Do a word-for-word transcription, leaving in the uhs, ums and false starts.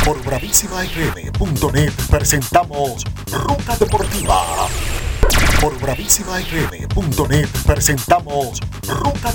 Por bravísima r m punto net presentamos Ruta Deportiva. Por bravísima r m punto net presentamos Ruta